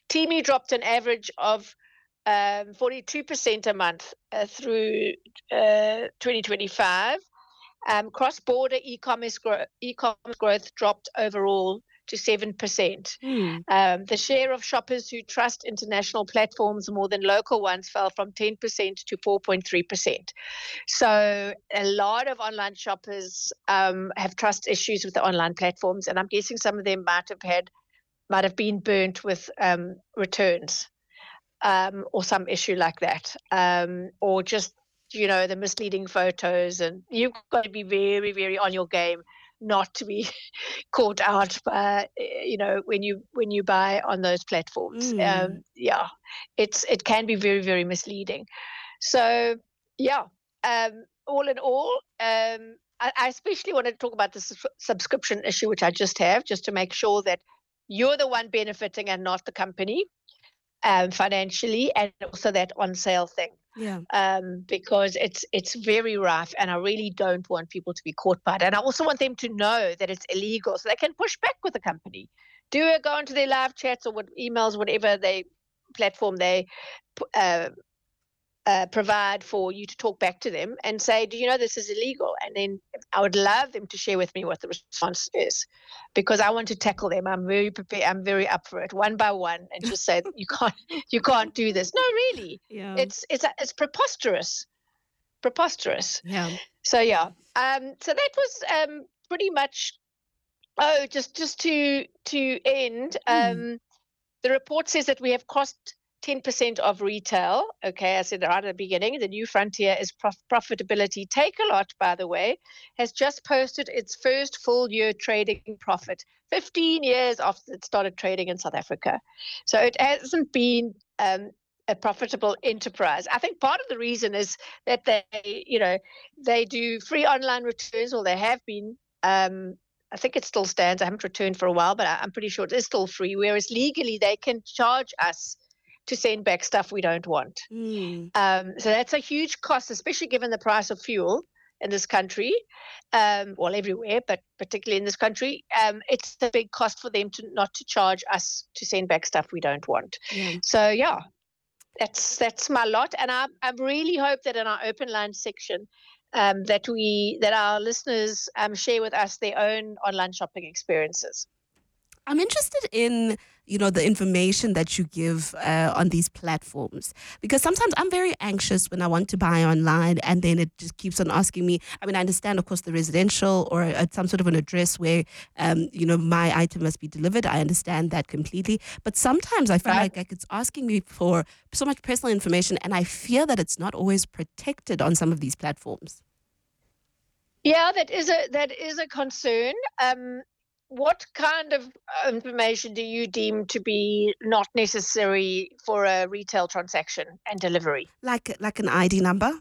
Temu dropped an average of 42% a month through 2025. Cross-border e-commerce growth dropped overall to 7%. The share of shoppers who trust international platforms more than local ones fell from 10% to 4.3%. So a lot of online shoppers have trust issues with the online platforms, and I'm guessing some of them might have been burnt with returns or some issue like that, or just the misleading photos. And you've got to be very, very on your game not to be caught out by when you buy on those platforms. It can be very, very misleading. So all in all, I especially want to talk about the subscription issue, which I just to make sure that you're the one benefiting and not the company financially, and also that on sale thing. Because it's very rough, and I really don't want people to be caught by it. And I also want them to know that it's illegal, so they can push back with the company. Go onto their live chats or emails, whatever platform they provide for you to talk back to them and say, do you know this is illegal? And then I would love them to share with me what the response is, because I want to tackle them. I'm very prepared. I'm very up for it, one by one, and just say you can't do this. No, really, it's preposterous. So so that was pretty much. Oh, just to end, the report says that we have crossed 10% of retail. Okay, I said right at the beginning, the new frontier is profitability. Takealot, by the way, has just posted its first full year trading profit, 15 years after it started trading in South Africa. So it hasn't been a profitable enterprise. I think part of the reason is that they do free online returns, or they have been. I think it still stands. I haven't returned for a while, but I'm pretty sure it is still free, whereas legally they can charge us to send back stuff we don't want. So that's a huge cost, especially given the price of fuel in this country, well, everywhere, but particularly in this country. It's a big cost for them not to charge us to send back stuff we don't want. So that's my lot. And I really hope that in our open line section, that our listeners share with us their own online shopping experiences. I'm interested in, the information that you give on these platforms, because sometimes I'm very anxious when I want to buy online, and then it just keeps on asking me. I mean, I understand, of course, the residential or some sort of an address where, my item must be delivered. I understand that completely. But sometimes I feel like it's asking me for so much personal information, and I fear that it's not always protected on some of these platforms. Yeah, that is a concern. What kind of information do you deem to be not necessary for a retail transaction and delivery? Like an ID number,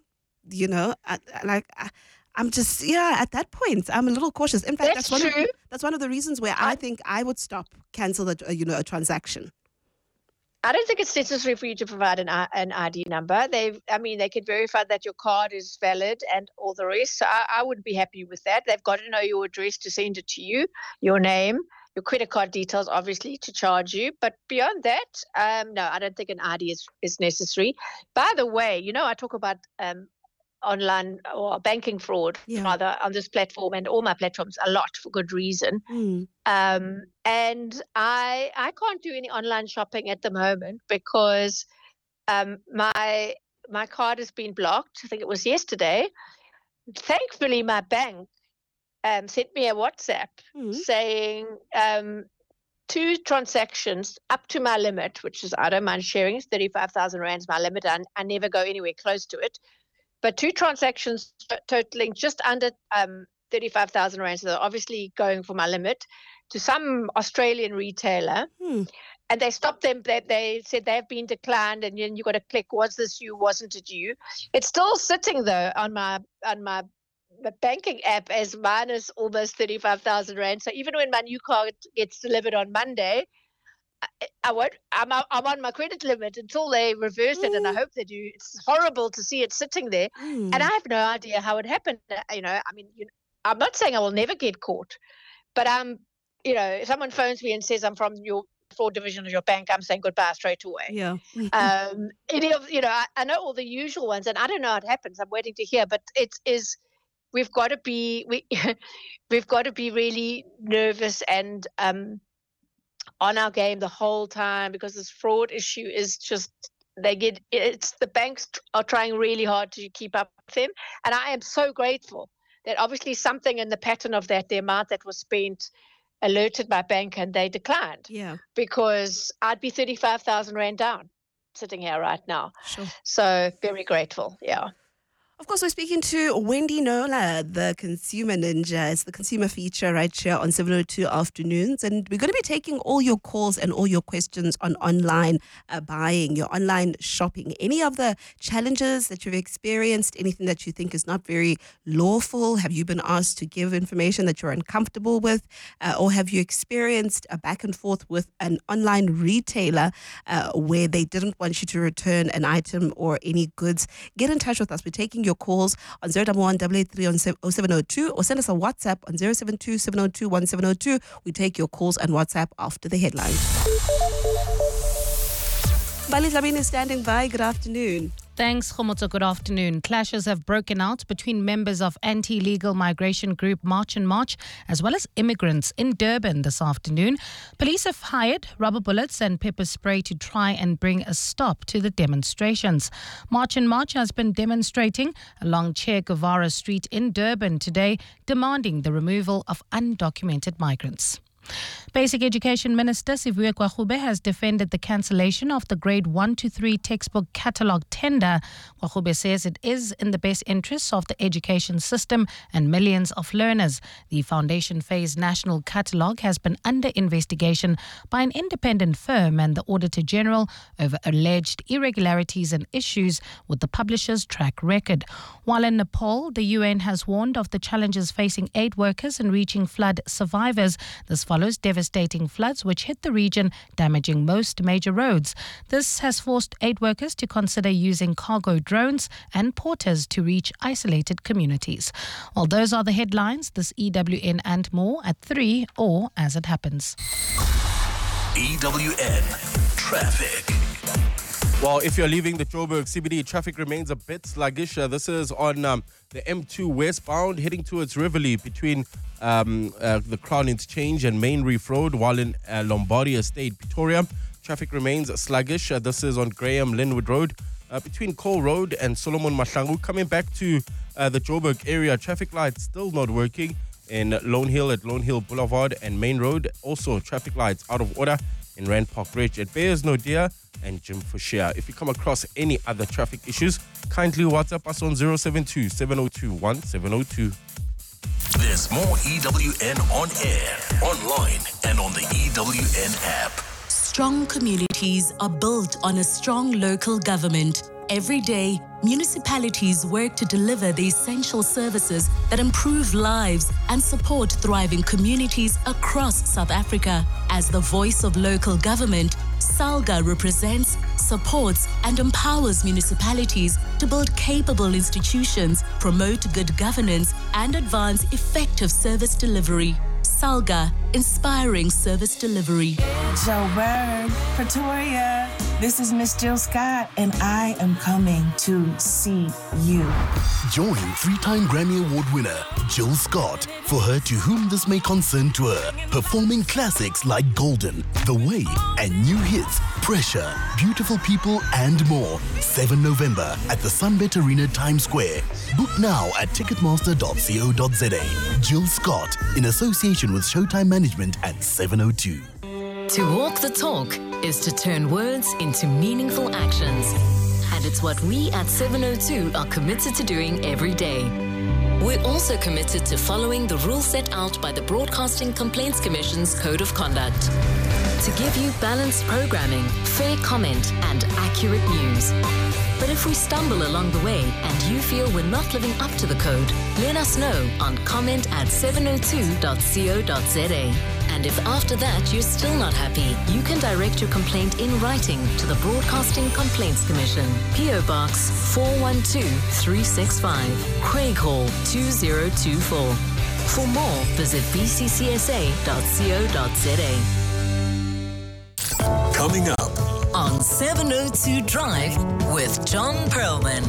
I'm just, at that point, I'm a little cautious. In fact, that's one of the reasons where I think I would cancel a transaction. I don't think it's necessary for you to provide an ID number. They could verify that your card is valid and all the rest. So I would be happy with that. They've got to know your address to send it to you, your name, your credit card details, obviously, to charge you. But beyond that, no, I don't think an ID is necessary. By the way, I talk about online or banking fraud rather on this platform and all my platforms a lot, for good reason. And I can't do any online shopping at the moment because my card has been blocked. I think it was yesterday. Thankfully, my bank sent me a WhatsApp saying 2 transactions up to my limit, which is, I don't mind sharing, 35,000 rands my limit. I never go anywhere close to it. But 2 transactions totaling just under 35,000 rand, so they're obviously going for my limit, to some Australian retailer. And they stopped them. They said they've been declined, and then you got to click, was this you, wasn't it you? It's still sitting, though, on my banking app as minus almost 35,000 rand. So even when my new card gets delivered on Monday, I won't. I'm on my credit limit until they reverse it, and I hope they do. It's horrible to see it sitting there, and I have no idea how it happened. I'm not saying I will never get caught, but if someone phones me and says I'm from your fraud division of your bank, I'm saying goodbye straight away. Yeah. Any of, I know all the usual ones, and I don't know how it happens. I'm waiting to hear, but we've got to be we've got to be really nervous and on our game the whole time, because this fraud issue is just, the banks are trying really hard to keep up with them. And I am so grateful that obviously something in the pattern of that, the amount that was spent, alerted my bank and they declined. Yeah. Because I'd be 35,000 Rand down sitting here right now. Sure. So very grateful. Yeah. Of course, we're speaking to Wendy Knowler, the Consumer Ninja. It's the consumer feature right here on 702 Afternoons. And we're going to be taking all your calls and all your questions on online buying, your online shopping. Any of the challenges that you've experienced, anything that you think is not very lawful? Have you been asked to give information that you're uncomfortable with? Or have you experienced a back and forth with an online retailer where they didn't want you to return an item or any goods? Get in touch with us. We're taking your calls on 011-883 on 0702 or send us a WhatsApp on 072-702-1702. We take your calls and WhatsApp after the headlines. Bali Labine is standing by. Good afternoon. Thanks, Khomotso. Good afternoon. Clashes have broken out between members of anti-illegal migration group March and March, as well as immigrants in Durban this afternoon. Police have hired rubber bullets and pepper spray to try and bring a stop to the demonstrations. March and March has been demonstrating along Che Guevara Street in Durban today, demanding the removal of undocumented migrants. Basic Education Minister Sivuya Kwagube has defended the cancellation of the grade 1 to 3 textbook catalogue tender. Kwagube says it is in the best interests of the education system and millions of learners. The foundation phase national catalogue has been under investigation by an independent firm and the Auditor General over alleged irregularities and issues with the publisher's track record. While in Nepal, the UN has warned of the challenges facing aid workers and reaching flood survivors. This follows devastating floods which hit the region, damaging most major roads. This has forced aid workers to consider using cargo drones and porters to reach isolated communities. Well, those are the headlines. This EWN and more at 3 or as it happens. EWN Traffic. Well, if you're leaving the Joburg CBD, traffic remains a bit sluggish. This is on the M2 westbound, heading towards Rivoli between the Crown Interchange and Main Reef Road, while in Lombardy Estate, Pretoria. Traffic remains sluggish. This is on Graham Linwood Road, between Cole Road and Solomon Mahlangu. Coming back to the Joburg area, traffic lights still not working in Lone Hill at Lone Hill Boulevard and Main Road. Also, traffic lights out of order in Rand Park Ridge at Bears Nodia and Jim Fushia. If you come across any other traffic issues, kindly WhatsApp us on 072-702-1702. There's more EWN on air, online, and on the EWN app. Strong communities are built on a strong local government. Every day, municipalities work to deliver the essential services that improve lives and support thriving communities across South Africa. As the voice of local government, SALGA represents, supports, and empowers municipalities to build capable institutions, promote good governance, and advance effective service delivery. SALGA, inspiring service delivery. Joburg, Pretoria, this is Miss Jill Scott, and I am coming to see you. Join 3-time Grammy Award winner Jill Scott for her To Whom This May Concern tour, performing classics like Golden, The Way, and new hits Pressure, Beautiful People, and more. 7 November at the Sunbet Arena, Times Square. Book now at ticketmaster.co.za. Jill Scott, in association with Showtime Management at 702. To walk the talk is to turn words into meaningful actions. And it's what we at 702 are committed to doing every day. We're also committed to following the rules set out by the Broadcasting Complaints Commission's Code of Conduct to give you balanced programming, fair comment, and accurate news. But if we stumble along the way and you feel we're not living up to the code, let us know on comment@702.co.za. And if after that you're still not happy, you can direct your complaint in writing to the Broadcasting Complaints Commission, PO Box 412365, Craig Hall 2024. For more, visit bccsa.co.za. coming up. On 702 Drive with John Perlman.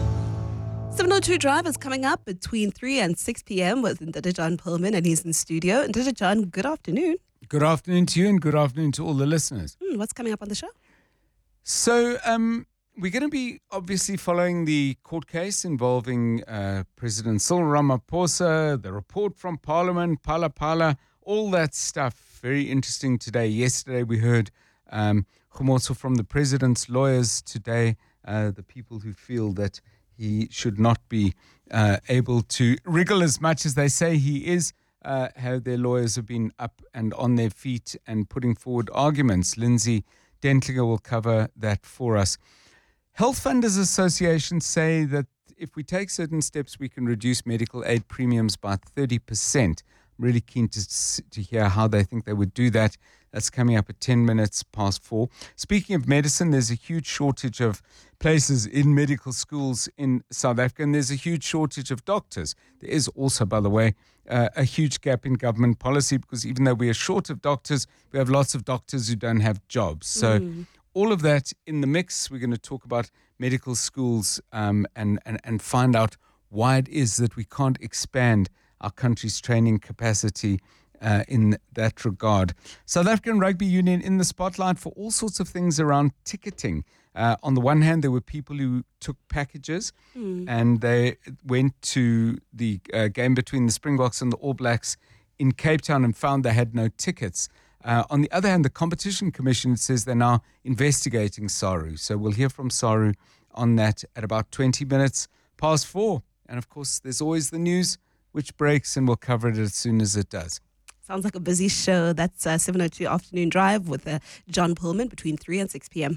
702 Drive is coming up between 3 and 6 p.m. with Ndada John Perlman, and he's in studio. Ndada John, good afternoon. Good afternoon to you and good afternoon to all the listeners. What's coming up on the show? So we're going to be obviously following the court case involving President Cyril Ramaphosa, the report from Parliament, Phala, all that stuff. Very interesting today. Yesterday we heard Khomotso from the President's lawyers. Today, the people who feel that he should not be able to wriggle as much as they say he is. How their lawyers have been up and on their feet and putting forward arguments. Lindsay Dentlinger will cover that for us. Health Funders Association say that if we take certain steps, we can reduce medical aid premiums by 30%. I'm really keen to hear how they think they would do that. That's coming up at 10 minutes past 4. Speaking of medicine, there's a huge shortage of places in medical schools in South Africa, and there's a huge shortage of doctors. There is also, by the way, a huge gap in government policy, because even though we are short of doctors, we have lots of doctors who don't have jobs. So all of that in the mix. We're going to talk about medical schools and find out why it is that we can't expand our country's training capacity in that regard. South African Rugby Union in the spotlight for all sorts of things around ticketing. On the one hand, there were people who took packages and they went to the game between the Springboks and the All Blacks in Cape Town and found they had no tickets. On the other hand, the Competition Commission says they're now investigating SARU. So we'll hear from SARU on that at about 20 minutes past 4. And of course, there's always the news, which breaks, and we'll cover it as soon as it does. Sounds like a busy show. That's 702 Afternoon Drive with John Perlman between 3 and 6 p.m.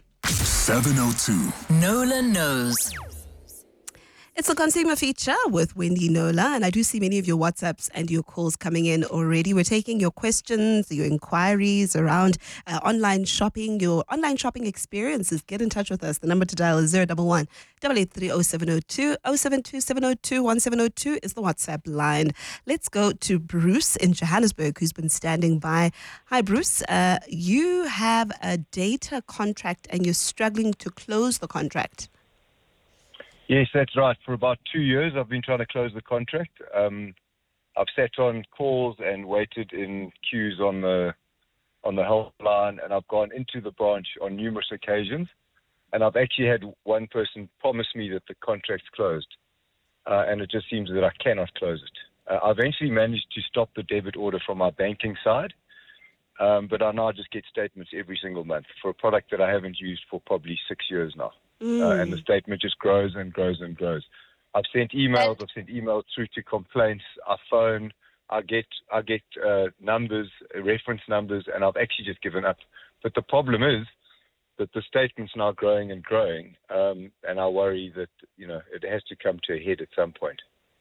702. Nola knows. It's a consumer feature with Wendy Nola, and I do see many of your WhatsApps and your calls coming in already. We're taking your questions, your inquiries around online shopping, your online shopping experiences. Get in touch with us. The number to dial is 011 883 0702 072 702 1702 is the WhatsApp line. Let's go to Bruce in Johannesburg, who's been standing by. Hi, Bruce. You have a data contract and you're struggling to close the contract. Yes, that's right. For about 2 years, I've been trying to close the contract. I've sat on calls and waited in queues on the helpline, and I've gone into the branch on numerous occasions. And I've actually had one person promise me that the contract's closed, and it just seems that I cannot close it. I eventually managed to stop the debit order from my banking side, but I now just get statements every single month for a product that I haven't used for probably 6 years now. And the statement just grows and grows and grows. I've sent emails through to complaints. I phone. I get numbers, reference numbers, and I've actually just given up. But the problem is that the statement's now growing and growing, and I worry that it has to come to a head at some point.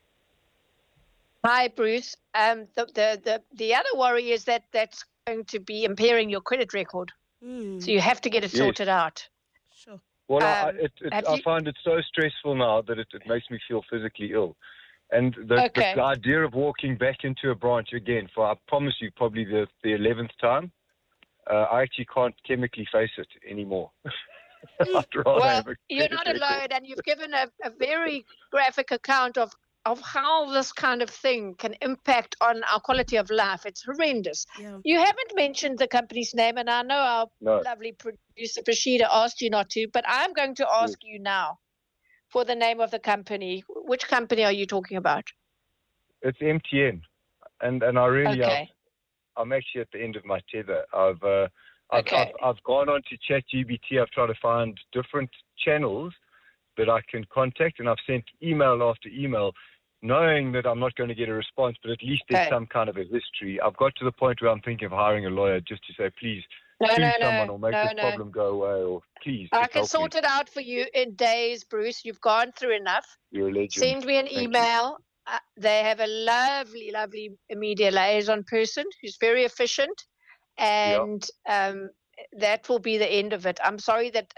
Hi, Bruce. The other worry is that that's going to be impairing your credit record. So you have to get it sorted out. Sure. Well, I find it so stressful now that it makes me feel physically ill. And the idea of walking back into a branch again for, I promise you, probably the 11th time, I actually can't chemically face it anymore. Well, you're not alone, and you've given a very graphic account of how this kind of thing can impact on our quality of life. It's horrendous. Yeah. You haven't mentioned the company's name, and I know our lovely producer, Rashida, asked you not to, but I'm going to ask you now for the name of the company. Which company are you talking about? It's MTN. And I really, I'm actually at the end of my tether. I've gone on to ChatGPT. I've tried to find different channels that I can contact, and I've sent email after email, knowing that I'm not going to get a response, but at least there's some kind of a history. I've got to the point where I'm thinking of hiring a lawyer just to say, please, someone or make this problem go away, or please. I can sort it out for you in days, Bruce. You've gone through enough. You're a legend. Send me an email. They have a lovely, lovely media liaison person who's very efficient, and that will be the end of it. I'm sorry that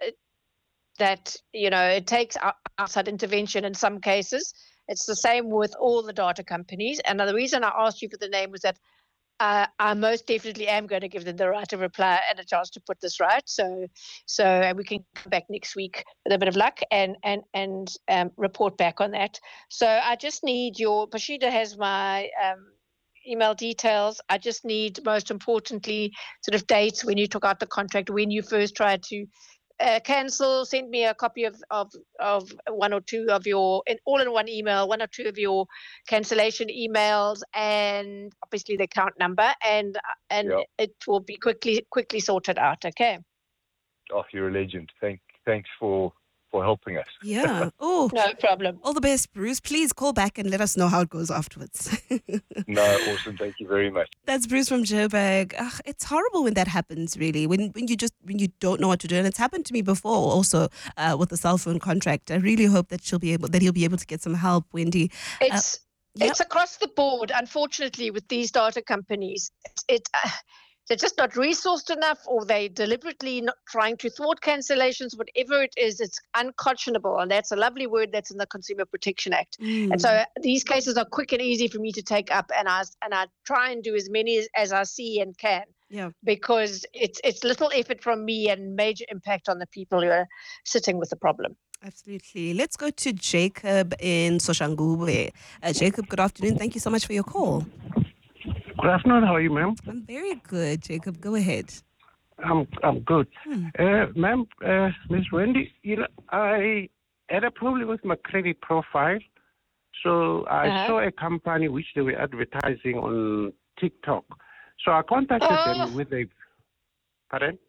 it takes outside intervention in some cases. It's the same with all the data companies. And the reason I asked you for the name was that I most definitely am going to give them the right to reply and a chance to put this right. So and we can come back next week with a bit of luck and report back on that. So I just need Bashida has my email details. I just need, most importantly, sort of dates when you took out the contract, when you first tried to cancel. Send me a copy of one or two of your, all in one email, one or two of your cancellation emails, and obviously the account number, and it will be quickly sorted out. Okay. Oh, you're a legend. Thanks for helping us. Yeah. Oh, no problem. All the best, Bruce. Please call back and let us know how it goes afterwards. No, awesome. Thank you very much. That's Bruce from Joburg. It's horrible when that happens, really, when you don't know what to do. And it's happened to me before also with the cell phone contract. I really hope that he'll be able to get some help, Wendy. It's across the board, unfortunately, with these data companies. They're just not resourced enough, or they deliberately not trying to thwart cancellations. Whatever it is, it's unconscionable. And that's a lovely word that's in the Consumer Protection Act. And so these cases are quick and easy for me to take up. And I try and do as many as I see and can. Yeah. Because it's little effort from me and major impact on the people who are sitting with the problem. Absolutely. Let's go to Jacob in Soshanguve. Jacob, good afternoon. Thank you so much for your call. Good afternoon. How are you, ma'am? I'm very good, Jacob. Go ahead. I'm good. Ma'am, Miss Wendy, I had a problem with my credit profile. So I saw a company which they were advertising on TikTok. So I contacted them with a... Pardon?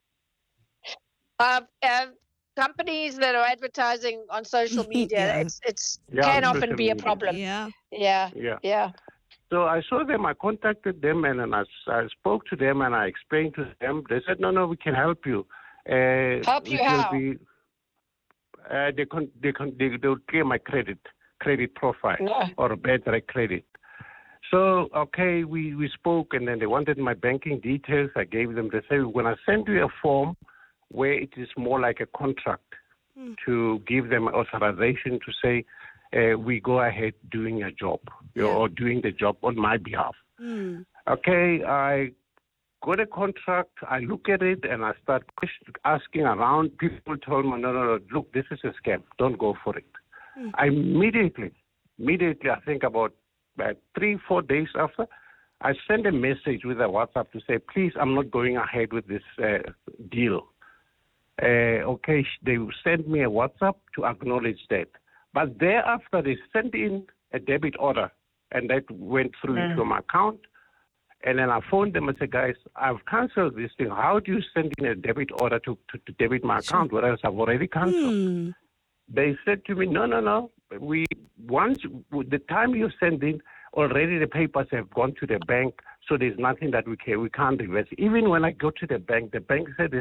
Companies that are advertising on social media, can often be a problem. Yeah. So I saw them, I contacted them, and then I spoke to them, and I explained to them. They said, no, we can help you. Help you how? They'll clear my credit profile or bad credit. So, okay, we spoke, and then they wanted my banking details. I gave them. They said, we're going to send you a form where it is more like a contract to give them authorization to say, we go ahead doing a job or doing the job on my behalf. Okay, I got a contract, I look at it, and I start asking around. People told me, no, look, this is a scam. Don't go for it. I immediately, I think about 3-4 days after, I sent a message with a WhatsApp to say, please, I'm not going ahead with this deal. Okay, they sent me a WhatsApp to acknowledge that. But thereafter, they sent in a debit order, and that went through into my account. And then I phoned them and said, guys, I've canceled this thing. How do you send in a debit order to debit my account, whereas I've already canceled? They said to me, no. Once the time you send in, already the papers have gone to the bank, so there's nothing that we can't reverse. Even when I go to the bank said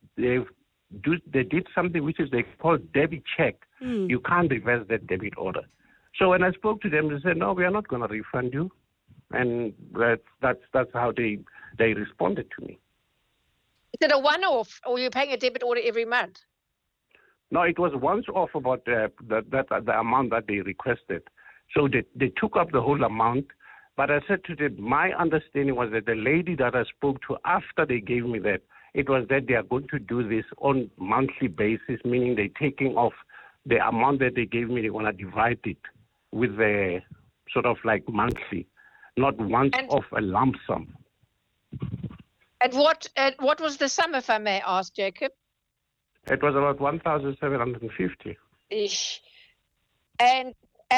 they did something which is they call debit check. You can't reverse that debit order. So when I spoke to them, they said, no, we are not going to refund you. And that's how they responded to me. Is it a one-off, or you're paying a debit order every month? No, it was once off about the amount that they requested. So they took up the whole amount. But I said to them, my understanding was that the lady that I spoke to after they gave me that, it was that they are going to do this on monthly basis, meaning they're taking off the amount that they gave me. They want to divide it with the sort of like monthly, not once off a lump sum. And what was the sum, if I may ask, Jacob? It was about 1,750. Ish. And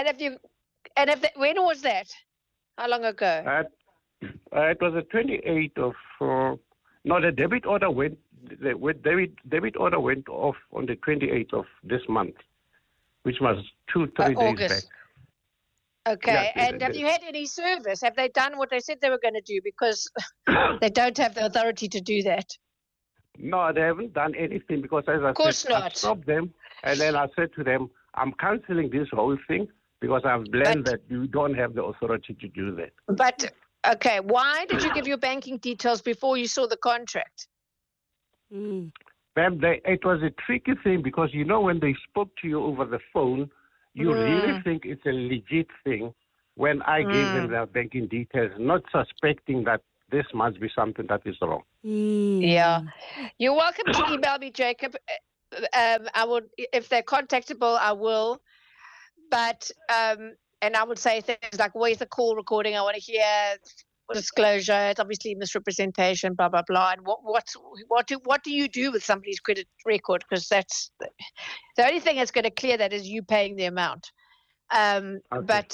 when was that? How long ago? It was the 28th of. No, the debit order went. The debit order went off on the 28th of this month, which was 2-3 days back. Okay, and have you had any service? Have they done what they said they were going to do? Because they don't have the authority to do that. No, they haven't done anything because, as I said, I stopped them, and then I said to them, I'm cancelling this whole thing because I've learned that you don't have the authority to do that. But, okay, why did you give your banking details before you saw the contract? Ma'am, it was a tricky thing because, you know, when they spoke to you over the phone, you really think it's a legit thing when I gave them their banking details, not suspecting that this must be something that is wrong. Yeah. You're welcome to email me, Jacob. I will, if they're contactable, I will. But, and I would say things like, where's the call recording? I want to hear disclosure. It's obviously misrepresentation, blah, blah, blah. And what do you do with somebody's credit record? Because that's the only thing that's going to clear that is you paying the amount. But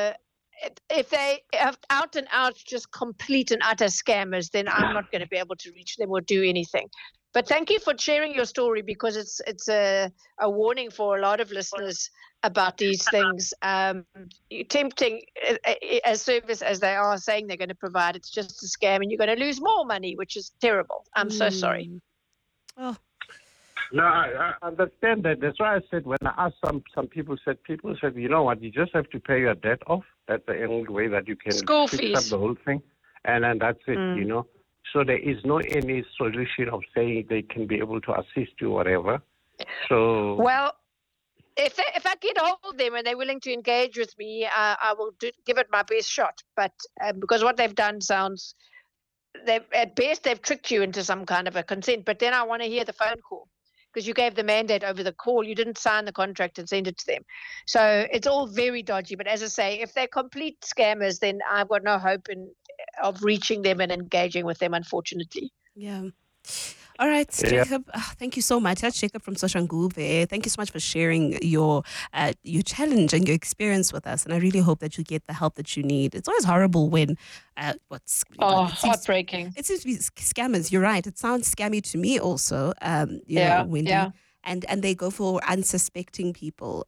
if they have out and out just complete and utter scammers, then I'm not going to be able to reach them or do anything. But thank you for sharing your story, because it's a warning for a lot of listeners about these things. Tempting a service as they are saying they're going to provide, it's just a scam, and you're going to lose more money, which is terrible. I'm so sorry. Oh. No, I understand that. That's why I said, when I asked some people said, you know what, you just have to pay your debt off. That's the only way that you can School fix fees. up the whole thing. And then that's it, you know. So there is no any solution of saying they can be able to assist you or whatever. So well, if I get hold of them and they're willing to engage with me, I will give it my best shot. But because what they've done sounds, at best they've tricked you into some kind of a consent. But then I want to hear the phone call, because you gave the mandate over the call. You didn't sign the contract and send it to them. So it's all very dodgy. But as I say, if they're complete scammers, then I've got no hope of reaching them and engaging with them, unfortunately. Yeah. All right, Jacob. Thank you so much. That's Jacob from Soshanguve. Thank you so much for sharing your challenge and your experience with us. And I really hope that you get the help that you need. It's always horrible when heartbreaking. It seems to be scammers. You're right. It sounds scammy to me also. You know, Wendy. And they go for unsuspecting people.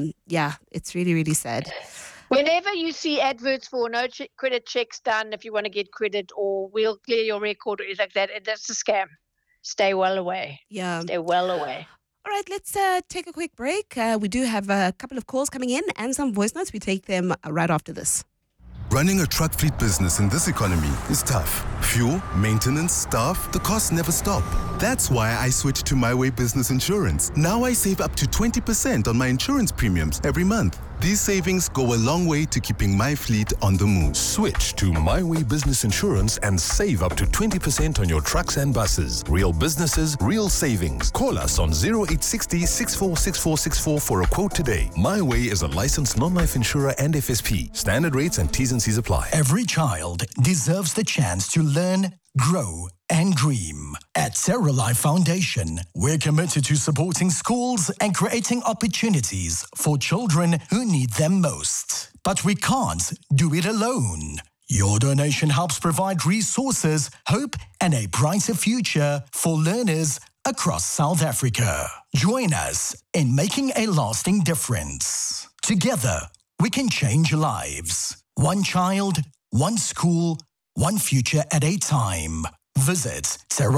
It's really, really sad. Whenever you see adverts for no credit checks done, if you want to get credit, or we'll clear your record or anything like that, that's a scam. Stay well away. Yeah. Stay well away. All right, let's take a quick break. We do have a couple of calls coming in and some voice notes. We take them right after this. Running a truck fleet business in this economy is tough. Fuel, maintenance, staff, the costs never stop. That's why I switched to My Way Business Insurance. Now I save up to 20% on my insurance premiums every month. These savings go a long way to keeping my fleet on the move. Switch to My Way Business Insurance and save up to 20% on your trucks and buses. Real businesses, real savings. Call us on 0860 646464 for a quote today. My Way is a licensed non-life insurer and FSP. Standard rates and T's and C's apply. Every child deserves the chance to learn, grow, and dream. At Terra Life Foundation, we're committed to supporting schools and creating opportunities for children who need them most. But we can't do it alone. Your donation helps provide resources, hope, and a brighter future for learners across South Africa. Join us in making a lasting difference. Together, we can change lives. One child, one school, one future at a time. Visit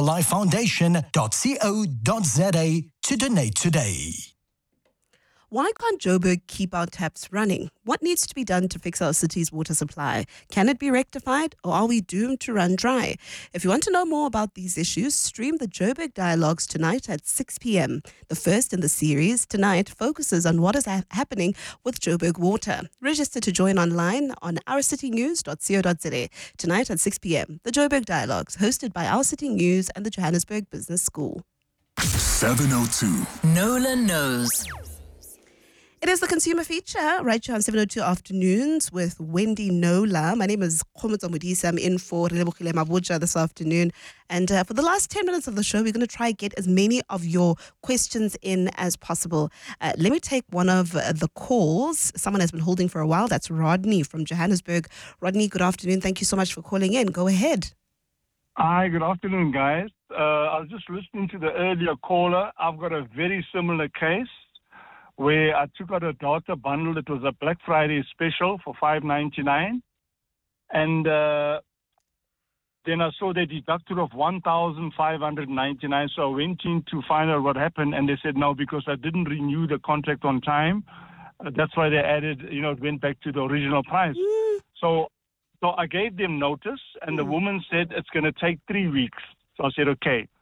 terralifefoundation.co.za to donate today. Why can't Joburg keep our taps running? What needs to be done to fix our city's water supply? Can it be rectified, or are we doomed to run dry? If you want to know more about these issues, stream the Joburg Dialogues tonight at 6 p.m. The first in the series tonight focuses on what is happening with Joburg Water. Register to join online on ourcitynews.co.za. Tonight at 6 p.m. The Joburg Dialogues, hosted by Our City News and the Johannesburg Business School. 702. Nola knows. It is the consumer feature right here on 702 Afternoons with Wendy Nola. My name is Khomotso Modisa. I'm in for Relebogile Mabuja this afternoon. And for the last 10 minutes of the show, we're going to try and get as many of your questions in as possible. Let me take one of the calls. Someone has been holding for a while. That's Rodney from Johannesburg. Rodney, good afternoon. Thank you so much for calling in. Go ahead. Hi, good afternoon, guys. I was just listening to the earlier caller. I've got a very similar case where I took out a data bundle. It was a Black Friday special for $5.99. And then I saw they deducted of $1,599. So I went in to find out what happened, and they said no, because I didn't renew the contract on time. That's why they added, it went back to the original price. So I gave them notice, and the woman said it's going to take 3 weeks. So I said, okay.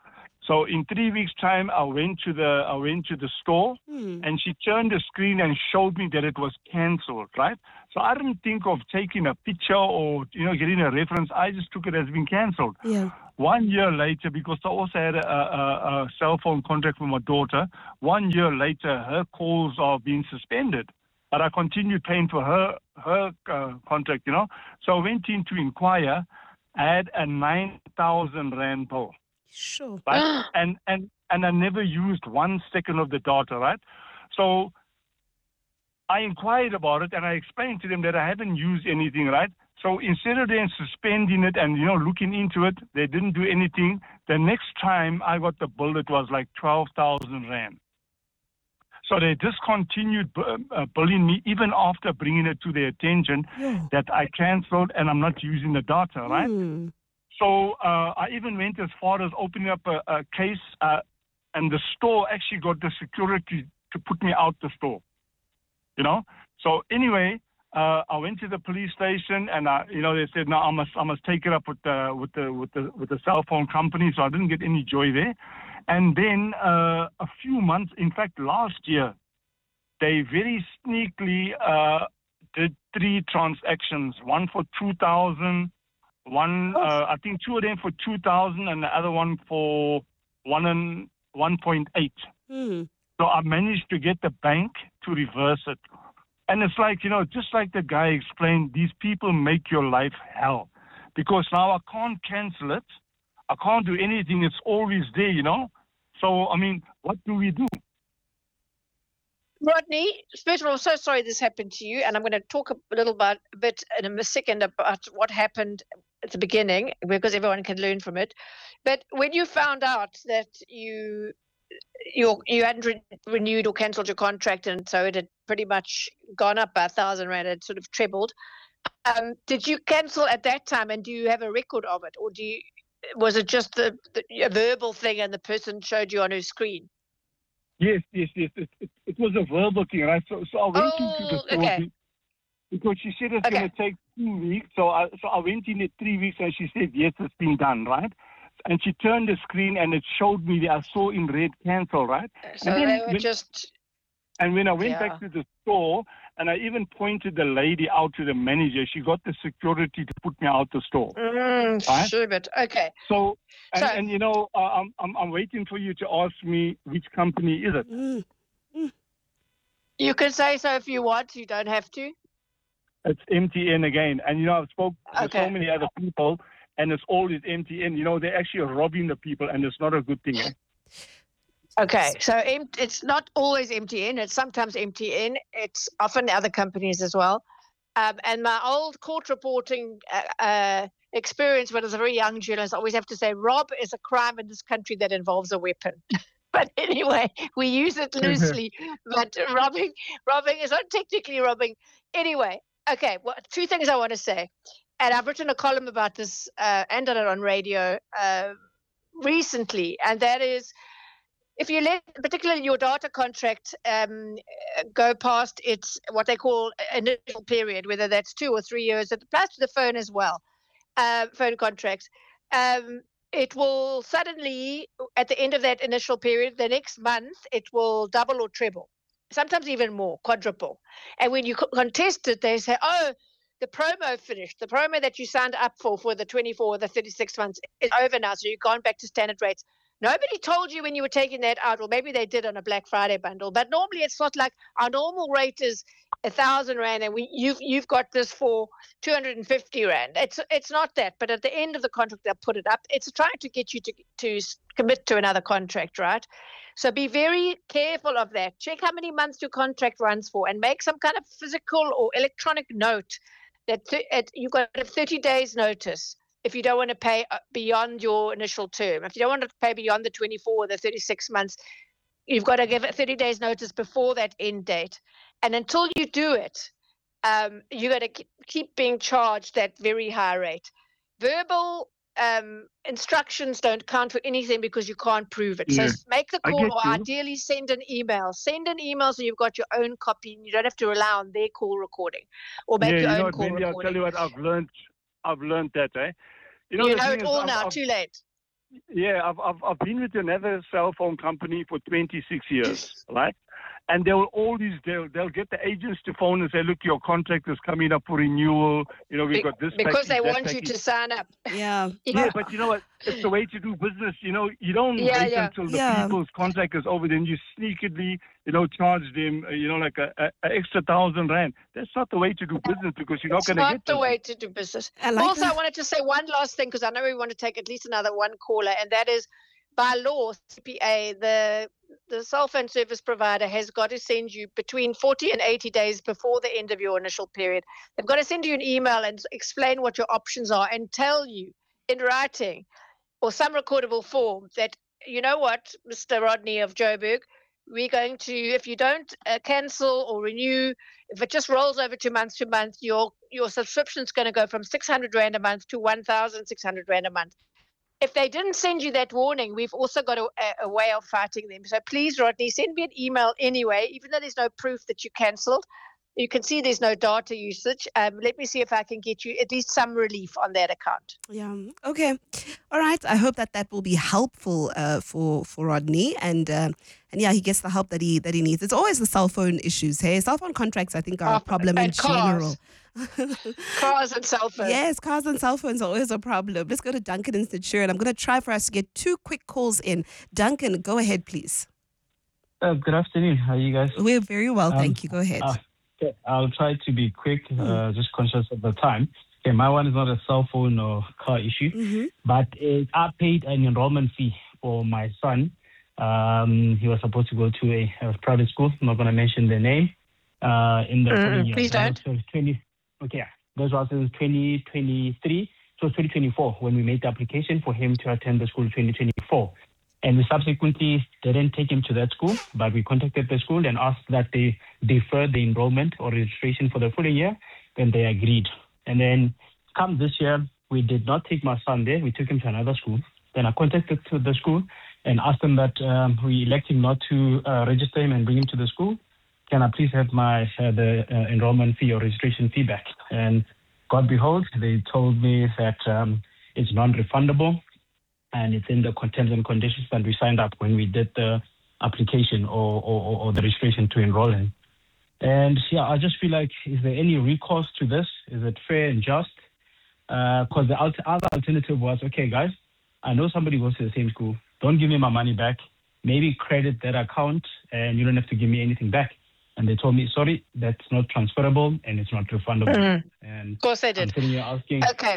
So in 3 weeks' time, I went to the store, and she turned the screen and showed me that it was cancelled, right? So I didn't think of taking a picture or getting a reference. I just took it as being cancelled. Yeah. 1 year later, because I also had a cell phone contract with my daughter, 1 year later, her calls are being suspended. But I continued paying for her contract, So I went in to inquire. I had a 9,000 Rand bill. Sure. Right? and I never used 1 second of the data, right? So I inquired about it and I explained to them that I haven't used anything, right? So instead of them suspending it and, looking into it, they didn't do anything. The next time I got the bill, it was like 12,000 Rand. So they discontinued billing me even after bringing it to their attention that I cancelled and I'm not using the data, right? So I even went as far as opening up a case, and the store actually got the security to put me out the store. So anyway, I went to the police station, and they said, no, I must take it up with the cell phone company. So I didn't get any joy there. And then a few months, in fact, last year, they very sneakily did 3 transactions, one for 2,000. I think 2 of them for 2,000 and the other one for 1.8. So I managed to get the bank to reverse it. And it's like, just like the guy explained, these people make your life hell. Because now I can't cancel it. I can't do anything. It's always there, So, I mean, what do we do? Rodney, first of all, I'm so sorry this happened to you, and I'm going to talk a bit in a second about what happened at the beginning, because everyone can learn from it. But when you found out that you hadn't renewed or cancelled your contract, and so it had pretty much gone up by 1,000 Rand, it sort of trebled. Did you cancel at that time, and do you have a record of it, or was it just a verbal thing, and the person showed you on her screen? Yes. It was a verbal thing, right? So I went into the store because she said it's going to take 2 weeks. So I went in at 3 weeks, and she said, yes, it's been done, right? And she turned the screen, and it showed me that I saw in red cancel, right? So and they were just... And when I went back to the store, and I even pointed the lady out to the manager, she got the security to put me out the store. Right? Sure, but okay. So I'm waiting for you to ask me which company is it. You can say so if you want. You don't have to. It's MTN again. And, I've spoken to so many other people, and it's always MTN. They're actually robbing the people, and it's not a good thing. Okay, so it's not always MTN. It's sometimes MTN. It's often other companies as well. And my old court reporting experience when I was a very young journalist, I always have to say, rob is a crime in this country that involves a weapon. But anyway, we use it loosely. But robbing is not technically robbing. Anyway, okay, well, 2 things I want to say. And I've written a column about this and done it on radio recently. And that is, if you let particularly your data contract go past its what they call initial period, whether that's 2 or 3 years, it applies to the phone as well, phone contracts, it will suddenly, at the end of that initial period, the next month, it will double or treble, sometimes even more, quadruple. And when you contest it, they say, oh, the promo finished. The promo that you signed up for the 24 or the 36 months is over now, so you've gone back to standard rates. Nobody told you when you were taking that out, or maybe they did on a Black Friday bundle. But normally it's not like our normal rate is 1,000 Rand, and you've got this for 250 Rand. It's not that. But at the end of the contract, they'll put it up. It's trying to get you to commit to another contract, right? So be very careful of that. Check how many months your contract runs for, and make some kind of physical or electronic note that you've got a 30 days notice. If you don't want to pay beyond your initial term, if you don't want to pay beyond the 24 or the 36 months, you've got to give it 30 days notice before that end date. And until you do it, you're going to keep being charged that very high rate. Verbal instructions don't count for anything because you can't prove it. Yeah. So make the call, or you. ideally send an email. Send an email so you've got your own copy and you don't have to rely on their call recording, or make your own call recording. I'll tell you what I've learned that, You know it all now, too late. I've been with another cell phone company for 26 years, right? And they'll get the agents to phone and say, look, your contract is coming up for renewal. You know, we've got this because package, they that want package. you to sign up. Yeah. Yeah, but you know what? It's the way to do business. You know, you don't wait until the people's contract is over, then you sneakily, charge them, like a extra 1,000 rand. That's not the way to do business because you're not going to get It's not the way to do business. I wanted to say one last thing because I know we want to take at least another one caller, and that is by law, CPA, the cell phone service provider has got to send you between 40 and 80 days before the end of your initial period. They've got to send you an email and explain what your options are and tell you in writing or some recordable form that, you know what, Mr. Rodney of Joburg, we're going to, if you don't cancel or renew, if it just rolls over to month, your subscription's going to go from 600 Rand a month to 1,600 Rand a month. If they didn't send you that warning, we've also got a way of fighting them. So please, Rodney, send me an email anyway, even though there's no proof that you cancelled. You can see there's no data usage. Let me see if I can get you at least some relief on that account. Yeah. Okay. All right. I hope that will be helpful for Rodney, and he gets the help that he needs. It's always the cell phone issues. Hey, cell phone contracts I think are a problem in general. Cars and cell phones. Yes, cars and cell phones are always a problem. Let's go to Duncan in Centurion. I'm going to try for us to get 2 quick calls in. Duncan, go ahead, please. Good afternoon. How are you guys? We're very well, thank you. Go ahead. Okay. I'll try to be quick, just conscious of the time. Okay, my one is not a cell phone or car issue, but I paid an enrollment fee for my son. He was supposed to go to a private school. I'm not going to mention the name. In the following year. Please don't. Those was in 2023. So 2024 when we made the application for him to attend the school 2024. And we subsequently didn't take him to that school, but we contacted the school and asked that they defer the enrollment or registration for the following year. Then they agreed. And then come this year, we did not take my son there. We took him to another school. Then I contacted to the school and asked them that we electing not to register him and bring him to the school. Can I please have the enrollment fee or registration fee back? And God behold, they told me that it's non-refundable and it's in the terms and conditions that we signed up when we did the application or the registration to enroll him. And I just feel like, is there any recourse to this? Is it fair and just? Because the other alternative was, okay, guys, I know somebody goes to the same school. Don't give me my money back. Maybe credit that account and you don't have to give me anything back. And they told me, sorry, that's not transferable and it's not refundable. And of course they did. I'm sitting here asking. Okay.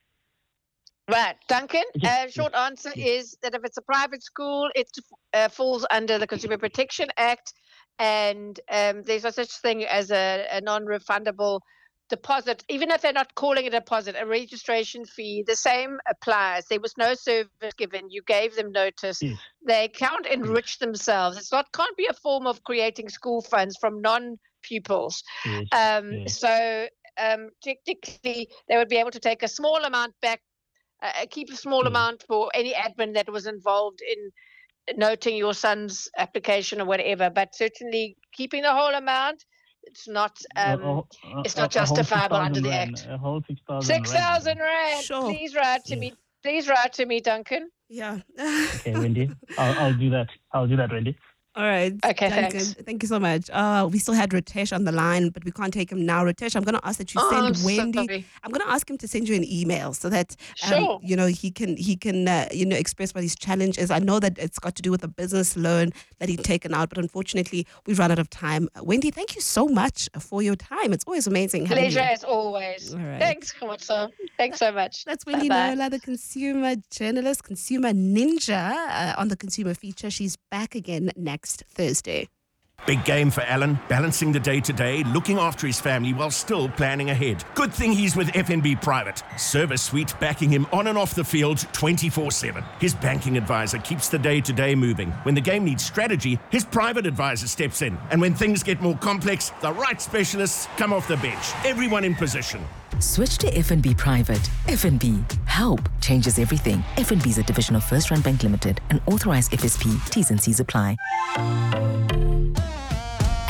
Right. Duncan, short answer is that if it's a private school, it falls under the Consumer Protection Act, and there's no such thing as a non-refundable deposit. Even if they're not calling it a deposit, a registration fee, the same applies. There was no service given. You gave them notice. Yes. They can't enrich themselves. Can't be a form of creating school funds from non-pupils. Yes. So technically, they would be able to take a small amount back, keep a small amount for any admin that was involved in noting your son's application or whatever. But certainly keeping the whole amount, it's not justifiable under the Act. A whole 6,000 Rand. Sure. Please write to me. Please write to me, Duncan. Yeah. Okay, Wendy. I'll do that. I'll do that, Wendy. All right. Okay, Duncan, thanks. Thank you so much. We still had Ritesh on the line, but we can't take him now. Ritesh, I'm going to ask that you send Wendy. Sorry. I'm going to ask him to send you an email so that Sure. he can express what his challenge is. I know that it's got to do with a business loan that he'd taken out, but unfortunately we've run out of time. Wendy, thank you so much for your time. It's always amazing. Pleasure as always. All right. Thanks, Khamotso. Thanks so much. That's Wendy Bye-bye. Nola, the consumer journalist, consumer ninja on the Consumer Feature. She's back again next Thursday. Big game for Alan, balancing the day-to-day, looking after his family while still planning ahead. Good thing he's with FNB Private. Service Suite backing him on and off the field 24/7. His banking advisor keeps the day-to-day moving. When the game needs strategy, his private advisor steps in. And when things get more complex, the right specialists come off the bench. Everyone in position. Switch to FNB Private. FNB. Help changes everything. FNB is a division of First Rand Bank Limited, an authorized FSP. T's and C's apply.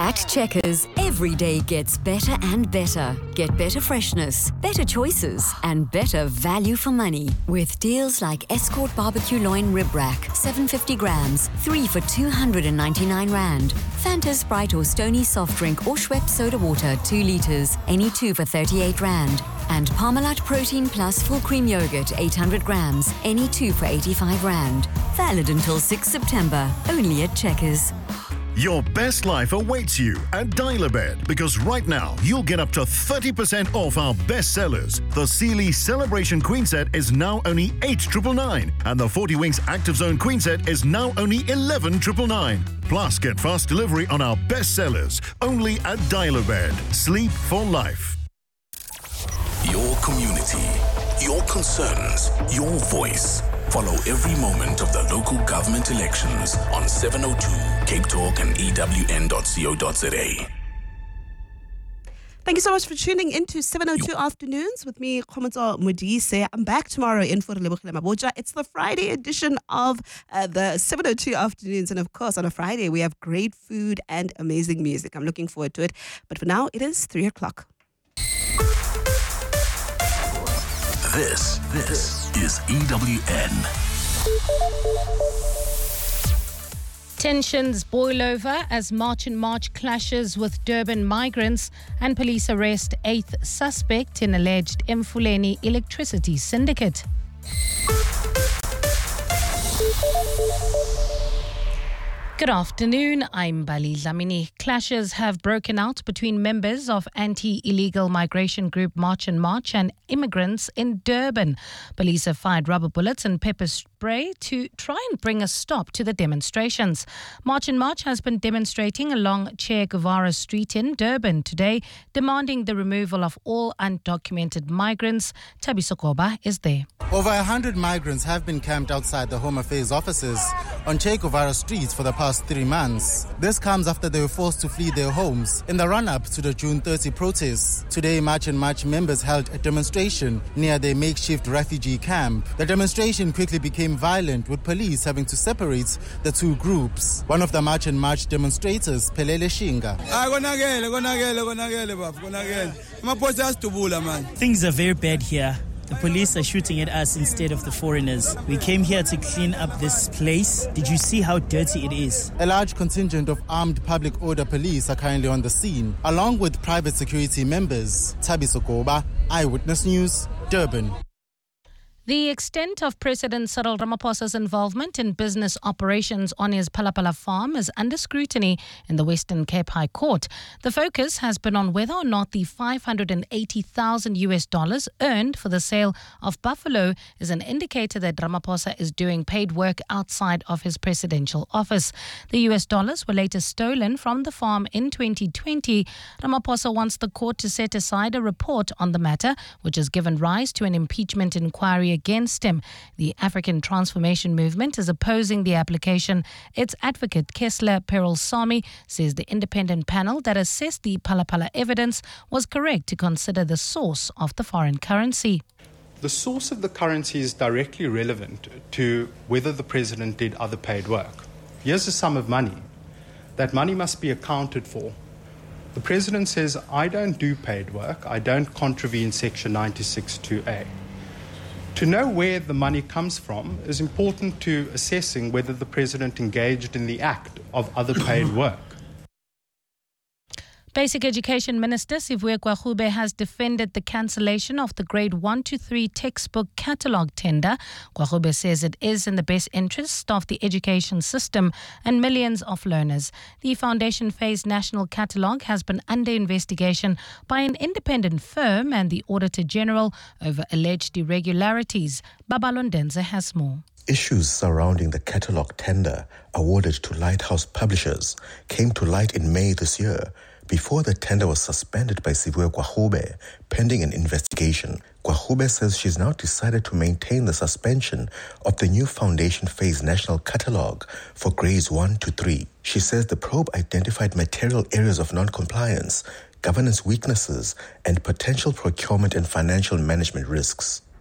At Checkers, every day gets better and better. Get better freshness, better choices, and better value for money. With deals like Escort Barbecue Loin Rib Rack, 750 grams, 3 for 299 Rand. Fanta Sprite or Stony Soft Drink or Schweppes Soda Water, 2 litres, any 2 for 38 Rand. And Parmalat Protein Plus Full Cream Yogurt, 800 grams, any 2 for 85 Rand. Valid until 6 September, only at Checkers. Your best life awaits you at Dial-A-Bed because right now you'll get up to 30% off our best sellers. The Sealy Celebration Queen Set is now only 8,999 and the 40 Winks Active Zone Queen Set is now only 11,999. Plus, get fast delivery on our best sellers only at Dial-A-Bed. Sleep for life. Your community, your concerns, your voice. Follow every moment of the local government elections on 702 Cape Talk and EWN.co.za. Thank you so much for tuning into 702 Afternoons with me, Khomotso Modise. I'm back tomorrow in for Lebogile Maboja. It's the Friday edition of the 702 Afternoons. And of course, on a Friday, we have great food and amazing music. I'm looking forward to it. But for now, it is 3 o'clock. This is EWN. Tensions boil over as March and March clashes with Durban migrants and police arrest 8th suspect in alleged Mfuleni electricity syndicate. Good afternoon, I'm Bali Dlamini. Clashes have broken out between members of anti-illegal migration group March and March and immigrants in Durban. Police have fired rubber bullets and pepper spray to try and bring a stop to the demonstrations. March and March has been demonstrating along Che Guevara Street in Durban today, demanding the removal of all undocumented migrants. Thabiso Koba is there. Over 100 migrants have been camped outside the Home Affairs offices on Che Guevara Street for the past 3 months. This comes after they were forced to flee their homes in the run-up to the June 30 protests. Today, March and March members held a demonstration near their makeshift refugee camp. The demonstration quickly became violent, with police having to separate the two groups. One of the March and March demonstrators, Pelele Shinga. Things are very bad here. The police are shooting at us instead of the foreigners. We came here to clean up this place. Did you see how dirty it is? A large contingent of armed public order police are currently on the scene, along with private security members. Thabiso Koba, Eyewitness News, Durban. The extent of President Cyril Ramaphosa's involvement in business operations on his Palapala farm is under scrutiny in the Western Cape High Court. The focus has been on whether or not the $580,000 earned for the sale of buffalo is an indicator that Ramaphosa is doing paid work outside of his presidential office. The US dollars were later stolen from the farm in 2020. Ramaphosa wants the court to set aside a report on the matter, which has given rise to an impeachment inquiry against him. The African Transformation Movement is opposing the application. Its advocate, Kessler Perel-Sami, says the independent panel that assessed the Palapala evidence was correct to consider the source of the foreign currency. The source of the currency is directly relevant to whether the president did other paid work. Here's a sum of money. That money must be accounted for. The president says, I don't do paid work. I don't contravene Section 96(2)(a). To know where the money comes from is important to assessing whether the president engaged in the act of other paid work. Basic Education Minister Sivue Gwagube has defended the cancellation of the grade 1 to 3 textbook catalogue tender. Gwagube says it is in the best interest of the education system and millions of learners. The Foundation Phase National Catalogue has been under investigation by an independent firm and the Auditor General over alleged irregularities. Babalondenze has more. Issues surrounding the catalogue tender awarded to Lighthouse Publishers came to light in May this year, before the tender was suspended by Sivue Gwagube, pending an investigation. Gwagube says she's now decided to maintain the suspension of the new Foundation Phase National Catalogue for grades 1 to 3. She says the probe identified material areas of non-compliance, governance weaknesses, and potential procurement and financial management risks.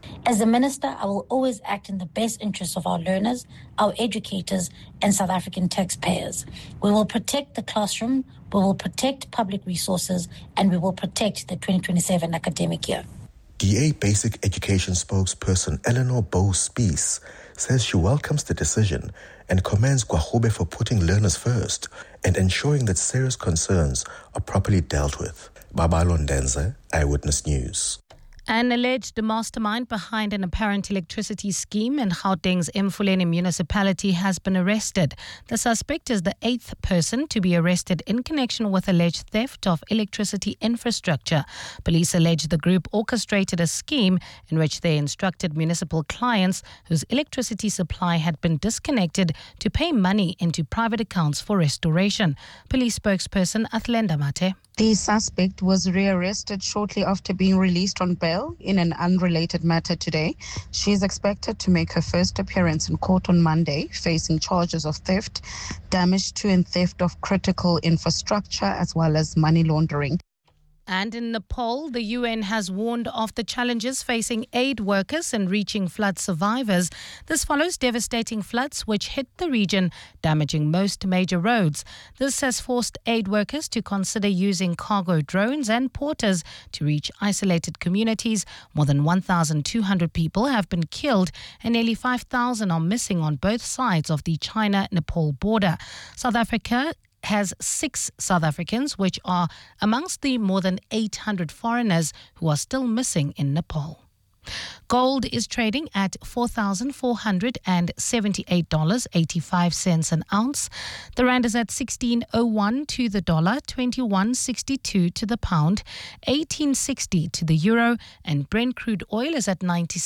As a minister, I will always act in the best interests of our learners, our educators, and South African taxpayers. We will protect the classroom, we will protect public resources, and we will protect the 2027 academic year. DA Basic Education spokesperson Eleanor Bowe-Spies says she welcomes the decision and commends Gwahobe for putting learners first and ensuring that serious concerns are properly dealt with. Babalo Ndenze, Eyewitness News. An alleged mastermind behind an apparent electricity scheme in Gauteng's Emfuleni municipality has been arrested. The suspect is the 8th person to be arrested in connection with alleged theft of electricity infrastructure. Police allege the group orchestrated a scheme in which they instructed municipal clients whose electricity supply had been disconnected to pay money into private accounts for restoration. Police spokesperson Athlenda Mate. The suspect was rearrested shortly after being released on bail in an unrelated matter today. She is expected to make her first appearance in court on Monday, facing charges of theft, damage to and theft of critical infrastructure, as well as money laundering. And in Nepal, the UN has warned of the challenges facing aid workers in reaching flood survivors. This follows devastating floods which hit the region, damaging most major roads. This has forced aid workers to consider using cargo drones and porters to reach isolated communities. More than 1,200 people have been killed and nearly 5,000 are missing on both sides of the China-Nepal border. South Africa has 6 South Africans, which are amongst the more than 800 foreigners who are still missing in Nepal. Gold is trading at $4,478.85 an ounce. The rand is at 16.01 to the dollar, 21.62 to the pound, 18.60 to the euro, and Brent crude oil is at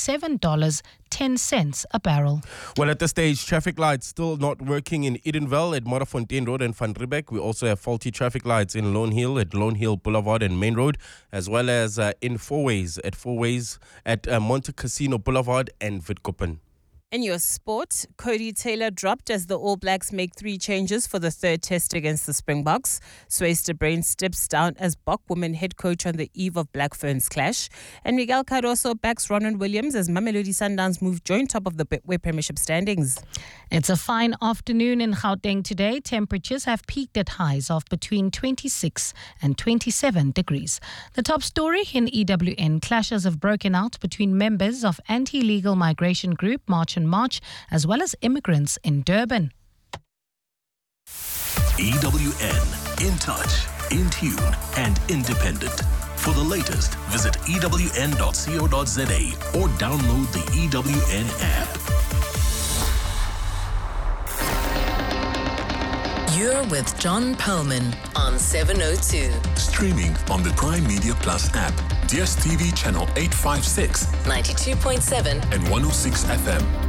$97.10 a barrel. Well, at this stage, traffic lights still not working in Edenville at Modderfontein Road and Van Riebeeck. We also have faulty traffic lights in Lone Hill at Lone Hill Boulevard and Main Road, as well as in Fourways at Monte Casino Boulevard and Witkoppen. In your sport, Cody Taylor dropped as the All Blacks make 3 changes for the 3rd test against the Springboks. Swayze de Bruin steps down as Bok women head coach on the eve of Black Ferns clash. And Miguel Cardoso backs Ronan Williams as Mamelodi Sundowns move joint top of the Betway Premiership standings. It's a fine afternoon in Gauteng today. Temperatures have peaked at highs of between 26 and 27 degrees. The top story in EWN: clashes have broken out between members of anti-illegal migration group March and March, as well as immigrants in Durban. EWN, in touch, in tune, and independent. For the latest, visit ewn.co.za or download the EWN app. You're with John Perlman on 702. Streaming on the Prime Media Plus app, DSTV channel 856, 92.7 and 106 FM.